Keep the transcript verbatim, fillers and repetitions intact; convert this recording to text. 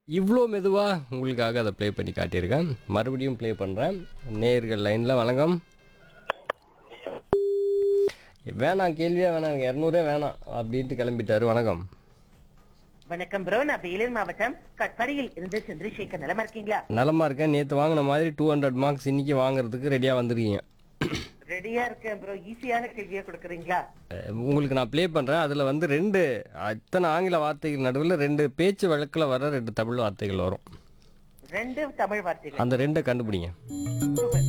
இவ்வளோ மெதுவா உங்களுக்காக அத ப்ளே பண்ணி காட்டியிருக்கேன். மறுபடியும் ப்ளே பண்றேன். நேயர்கள் லைன்ல வணக்கம். வேணாம் கேள்வியே வேணாம். எனக்கு இருநூறே வேணாம் அப்படின்ட்டு கிளம்பிட்டாரு. வணக்கம். வணக்கம் ப்ரோ, நான் வேலூர் மாவட்டம் கட்பாடியில் இருந்து சந்திரசேகர். நலமா இருக்கீங்களா? நலமா இருக்கேன். நேத்து வாங்கின மாதிரி இருநூறு மார்க்ஸ் இன்னைக்கு வாங்குறதுக்கு ரெடியா வந்திருக்கீங்க. ரெடியா இருக்கேன் ப்ரோ. ஈஸியான கேள்வியா கொடுக்குறீங்களா? அஹ் உங்களுக்கு நான் ப்ளே பண்றேன். அதுல வந்து ரெண்டு இத்தனை ஆங்கில வார்த்தைகள் நடுவுல ரெண்டு பேச்சு வழக்குல வர ரெண்டு தமிழ் வார்த்தைகள் வரும். ரெண்டு தமிழ் வார்த்தைகள். அந்த ரெண்டை கண்டுபிடிங்க. சூப்பர்.